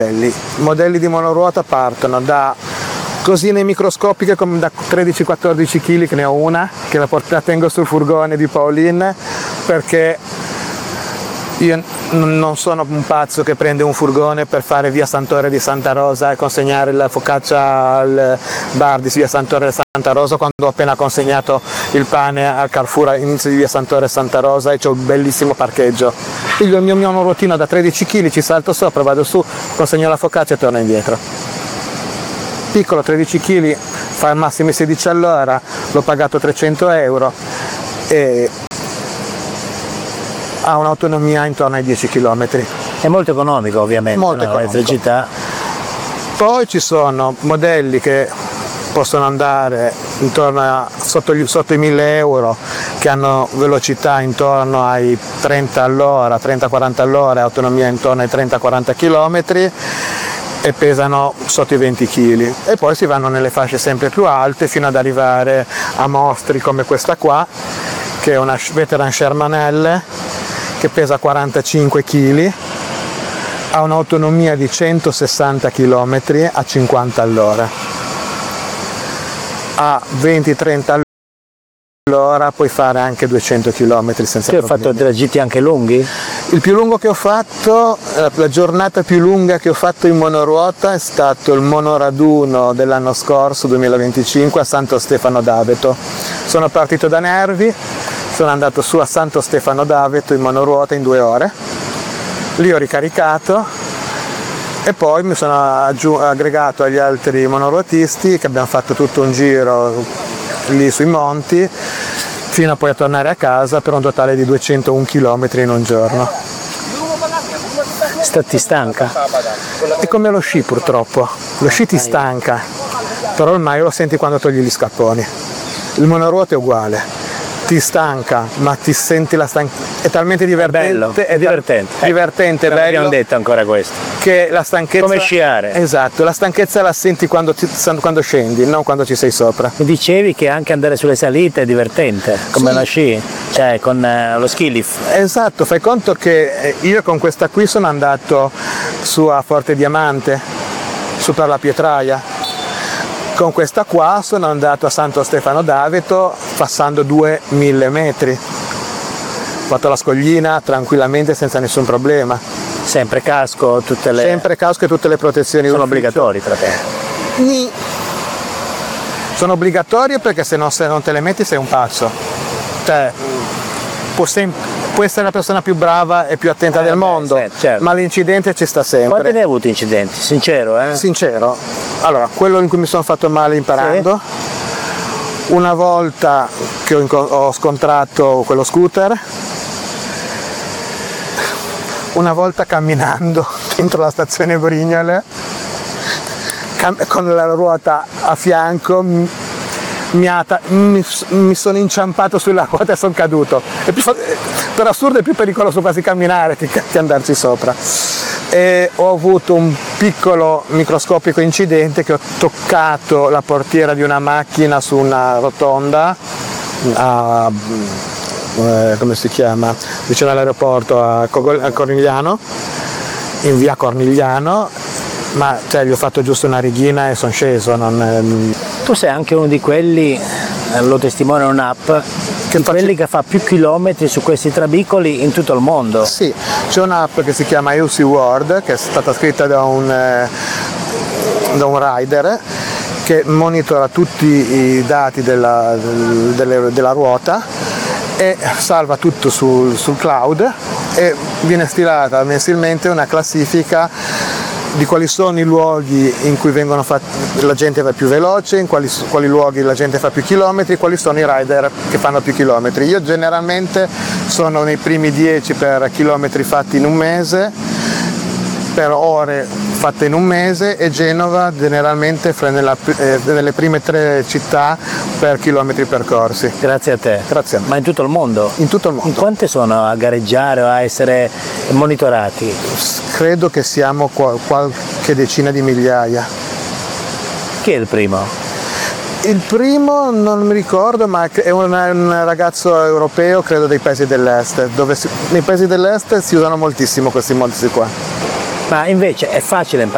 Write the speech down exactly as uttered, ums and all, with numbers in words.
I modelli di monoruota partono da cosine microscopiche come da tredici quattordici chili, che ne ho una, che la, port- la tengo sul furgone di Pauline, perché io non sono un pazzo che prende un furgone per fare via Sant'Ore di Santa Rosa e consegnare la focaccia al bar di via Sant'Ore di Santa Rosa, quando ho appena consegnato il pane al Carrefour all'inizio di via Sant'Ore di Santa Rosa e c'ho un bellissimo parcheggio. Piglio il mio monoruotino da tredici chili, ci salto sopra, vado su, consegno la focaccia e torno indietro. Piccolo, tredici chili, fa al massimo sedici all'ora, l'ho pagato trecento euro e ha un'autonomia intorno ai dieci chilometri. È molto economico, ovviamente, molto no? L'elettricità. Poi ci sono modelli che possono andare intorno a sotto, gli, sotto i mille euro, che hanno velocità intorno ai trenta all'ora, trenta quaranta all'ora, autonomia intorno ai trenta quaranta chilometri e pesano sotto i venti chili. E poi si vanno nelle fasce sempre più alte fino ad arrivare a mostri come questa qua, che è una Veteran Sherman L, che pesa quarantacinque chili, ha un'autonomia di centosessanta chilometri a cinquanta all'ora. A venti trenta all'ora puoi fare anche duecento chilometri senza problemi. Hai fatto tragitti anche lunghi? Il più lungo che ho fatto, la giornata più lunga che ho fatto in monoruota è stato il monoraduno dell'anno scorso, duemilaventicinque, a Santo Stefano d'Aveto. Sono partito da Nervi, sono andato su a Santo Stefano d'Aveto in monoruota in due ore, lì ho ricaricato e poi mi sono aggregato agli altri monoruotisti che abbiamo fatto tutto un giro lì sui monti fino a poi a tornare a casa per un totale di duecentouno chilometri in un giorno. Ti stanca? È come lo sci purtroppo, lo sci ti stanca, però ormai lo senti quando togli gli scapponi. Il monoruota è uguale. Ti stanca, ma ti senti la stanchezza, è talmente divertente, è, bello, è divertente, è divertente, non bello, abbiamo detto ancora questo, che la stanchezza, come sciare, esatto, la stanchezza la senti quando, ti, quando scendi, non quando ci sei sopra. Mi dicevi che anche andare sulle salite è divertente, come sì. Lo sci, cioè con uh, lo ski lift. Esatto, fai conto che io con questa qui sono andato su a Forte Diamante, su per la Pietraia. Con questa qua sono andato a Santo Stefano d'Aveto passando duemila metri. Ho fatto la scoglina tranquillamente senza nessun problema. Sempre casco, tutte le... Sempre casco e tutte le protezioni. Sono obbligatori tra te? Ni. Sono obbligatorie perché se, no, se non te le metti sei un pazzo. Cioè, può, sem- può essere la persona più brava e più attenta eh, del beh, mondo, sì, certo. Ma l'incidente ci sta sempre. Quanti ne hai avuti incidenti? Sincero, eh? Sincero. Allora, quello in cui mi sono fatto male imparando, sì. Una volta che ho, inco- ho scontrato quello scooter, una volta camminando dentro la stazione Brignole, cam- con la ruota a fianco, mi, mi, ata- mi, mi sono inciampato sulla ruota e sono caduto. È più, per assurdo è più pericoloso quasi camminare che, che andarci sopra. E ho avuto un piccolo microscopico incidente che ho toccato la portiera di una macchina su una rotonda a, eh, come si chiama? Vicino all'aeroporto a, Cogol- a Cornigliano, in via Cornigliano, ma cioè, gli ho fatto giusto una righina e sono sceso. Non... Tu sei anche uno di quelli, lo testimonia un'app, che di quelli che fa più chilometri su questi trabicoli in tutto il mondo. Sì, c'è un'app che si chiama U C World, che è stata scritta da un, eh, da un rider che monitora tutti i dati della, delle, della ruota e salva tutto sul, sul cloud e viene stilata mensilmente una classifica di quali sono i luoghi in cui vengono fatti, la gente va più veloce, in quali, quali luoghi la gente fa più chilometri, quali sono i rider che fanno più chilometri. Io generalmente sono nei primi dieci per chilometri fatti in un mese, per ore fatte in un mese, e Genova generalmente nella, eh, nelle prime tre città per chilometri percorsi. Grazie a te. Grazie a me. Ma in tutto il mondo? In tutto il mondo. In quante sono a gareggiare o a essere monitorati? Credo che siamo qua, qualche decina di migliaia. Chi è il primo? Il primo non mi ricordo, ma è un, un ragazzo europeo, credo dei paesi dell'est, dove si, nei paesi dell'est si usano moltissimo questi mezzi qua. Ma invece è facile imparare